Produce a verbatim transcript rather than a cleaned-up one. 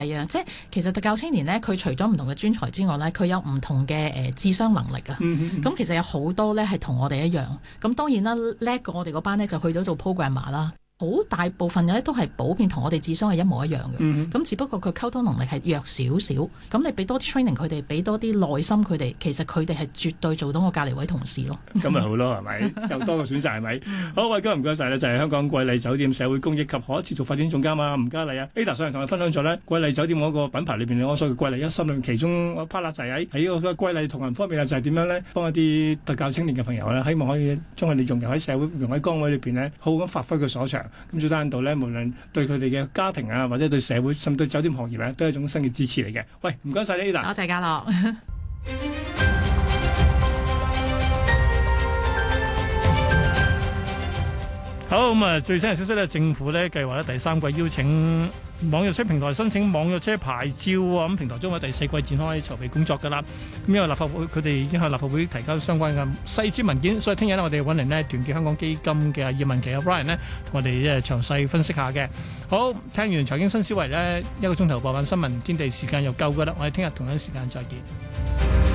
係啊，即係其實特教青年咧，佢除咗唔同嘅專才之外咧，佢有唔同嘅誒、呃、智商能力啊。咁、嗯嗯、其實有好多咧係同我哋一樣。咁當然啦，叻過我哋嗰班咧就去咗做 programmer 啦。好大部分嘅咧都係普遍同我哋智商係一模一樣嘅，咁、嗯、只不過佢溝通能力係弱少少，咁你俾多啲 training 佢哋，俾多啲耐心佢哋，其實佢哋係絕對做到我隔離位同事咯。 咁咪好咯，係咪？有多個選擇係咪？好，喂，今日唔該晒咧，就係、是、香港貴麗酒店社會公益及可持續發展總監啊，吳嘉麗啊 Ada 上嚟同我分享咗咧貴麗酒店嗰個品牌裏邊我所謂貴麗一心裏面其中個 part 就係喺喺個貴麗同行方面啊，就係點樣咧幫一啲特教青年嘅朋友咧，希望可以將佢哋融入喺社會、融喺崗位裏邊咧，好好咁發揮佢所長。咁最單到咧。無論對佢哋嘅家庭啊，或者對社會，甚至對酒店行業咧，都係一種新嘅支持嚟嘅。喂，唔該晒你 Ada。 多謝家樂。 好咁啊！最新嘅消息咧，政府咧計劃咧第三季邀請網約車平台申請網約車牌照啊！咁平台將喺第四季展開籌備工作㗎啦。咁因為立法會佢哋已經向立法會提交相關嘅細節文件，所以聽日呢，我哋揾嚟呢團結香港基金嘅葉文琪啊 Brian 呢，同我哋誒詳細分析下嘅。好，聽完財經新思維呢，一個鐘頭播放新聞天地時間又夠㗎啦，我哋聽日同樣時間再見。